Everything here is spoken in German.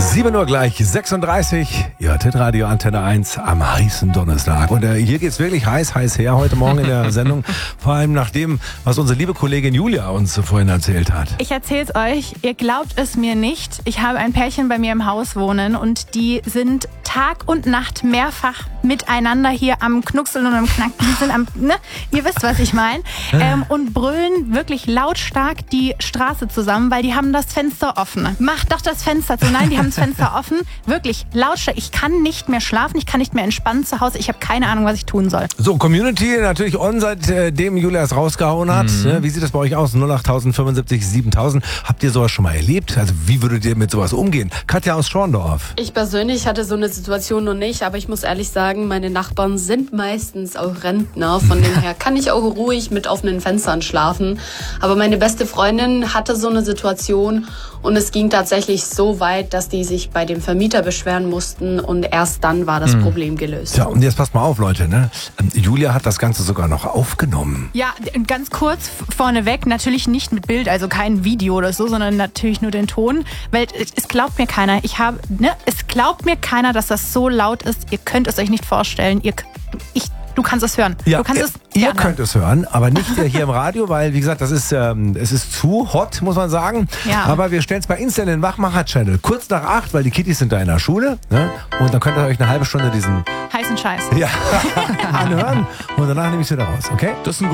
7 Uhr gleich, 36. Ihr hört Radio Antenne 1 am heißen Donnerstag. Und hier geht's wirklich heiß her heute Morgen in der Sendung. Vor allem nach dem, was unsere liebe Kollegin Julia uns vorhin erzählt hat. Ich erzähl's euch, ihr glaubt es mir nicht. Ich habe ein Pärchen bei mir im Haus wohnen und die sind Tag und Nacht mehrfach miteinander hier am Knuckseln und am Knacken. Die sind am, ihr wisst, was ich meine. Und brüllen wirklich lautstark die Straße zusammen, weil die haben das Fenster offen. Macht doch das Fenster zu. Nein, die haben das Fenster offen. Wirklich lautstark. Ich kann nicht mehr schlafen, ich kann nicht mehr entspannen zu Hause. Ich habe keine Ahnung, was ich tun soll. So, Community natürlich on, seitdem Julia es rausgehauen hat. Wie sieht das bei euch aus? 08000 75 7000. Habt ihr sowas schon mal erlebt? Also wie würdet ihr mit sowas umgehen? Katja aus Schorndorf. Ich persönlich hatte so eine Situation noch nicht, aber ich muss ehrlich sagen, meine Nachbarn sind meistens auch Rentner. Von dem her kann ich auch ruhig mit offenen Fenstern schlafen. Aber meine beste Freundin hatte so eine Situation und es ging tatsächlich so weit, dass die sich bei dem Vermieter beschweren mussten und erst dann war das Problem gelöst. Ja, und jetzt passt mal auf, Leute. Ne? Julia hat das Ganze sogar noch aufgenommen. Ja, ganz kurz vorneweg, natürlich nicht mit Bild, also kein Video oder so, sondern natürlich nur den Ton, weil es glaubt mir keiner. Es glaubt mir keiner, dass das so laut ist. Ihr könnt es euch nicht vorstellen. Du kannst es hören. Ja, ihr hören. könnt es hören, aber nicht hier im Radio, weil, wie gesagt, es ist zu hot, muss man sagen. Ja. Aber wir stellen es bei Insta in den Wachmacher-Channel. Kurz nach 8, weil die Kitties sind da in der Schule. Ne? Und dann könnt ihr euch eine halbe Stunde diesen Heißen Scheiß. anhören. Und danach nehme ich es wieder raus, okay? Das ist ein